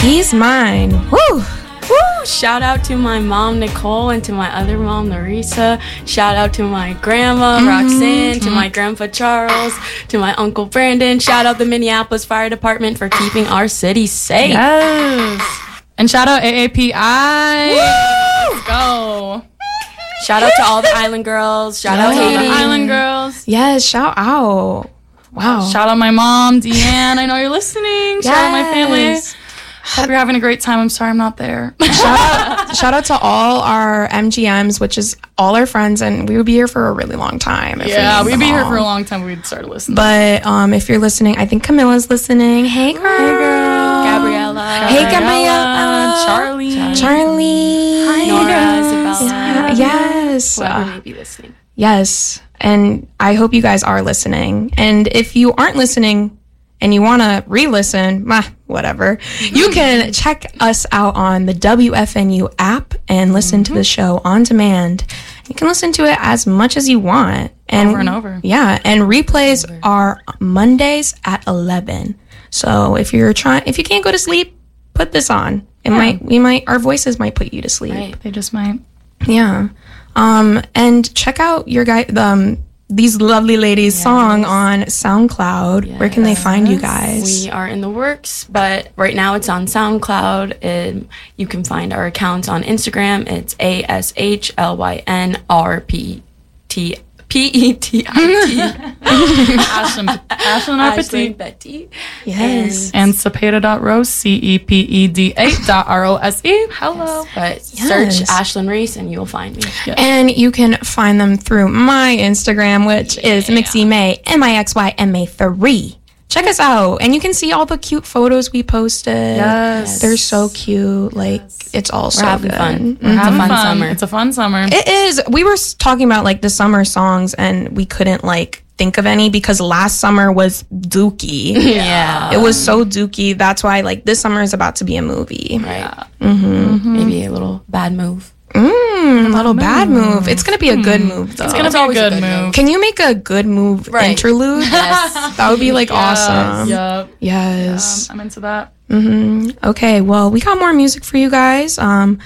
He's mine. Woo! Woo! Shout out to my mom, Nicole, and to my other mom, Larissa. Shout out to my grandma, Roxanne, to my grandpa, Charles, to my uncle, Brandon. Shout out the Minneapolis Fire Department for keeping our city safe. Yes. And shout out AAPI. Woo! Let's go. Shout out to all the Island girls. Shout out All Haiti. the Island girls. Yes, shout out. Wow. Shout out my mom, Deanne. I know you're listening. Shout out my family. Hope you're having a great time. I'm sorry I'm not there. Shout out to all our MGMs, which is all our friends, and we would be here for a really long time. Yeah, we'd be here for a long time. We'd start listening. But if you're listening, I think Camilla's listening. Hey, girl. Gabriella. Hey, Gabriella. Charlie. Hi, Nora, Isabella. Yes. Whoever may be listening. Yes. And I hope you guys are listening. And if you aren't listening and you want to re-listen, whatever, you can check us out on the WFNU app and listen to the show on demand. You can listen to it as much as you want. And, over and over. Yeah. And replays are Mondays at 11. So if you can't go to sleep, put this on. Our voices might put you to sleep. Right. They just might. Yeah. And check out your these lovely ladies' song on SoundCloud. Where can they find you guys? We are in the works, but right now it's on SoundCloud. And you can find our accounts on Instagram. It's ASHLYNRPETIT. Ashlyn Betty. Yes. And Cepeda.rose, CEPED8.ROSE. Hello. But search Ashlyn Reese and you'll find me. Yes. And you can find them through my Instagram, which is Mixy May, MIXYMA3. Check us out. And you can see all the cute photos we posted. Yes. They're so cute. Like, it's all so having good. fun. We're having fun fun. summer. It's a fun summer. It is. We were talking about like the summer songs and we couldn't think of any because last summer was dookie. Yeah. It was so dookie. That's why this summer is about to be a movie. Right. Maybe a little bad move. A little bad move. It's going to be a good move though. It's going to be a good move. Can you make a good move interlude? Yes. That would be awesome. Yep. Yes. I'm into that. Okay, well, we got more music for you guys.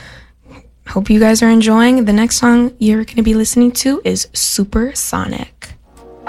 Hope you guys are enjoying. The next song you're going to be listening to is Supersonic.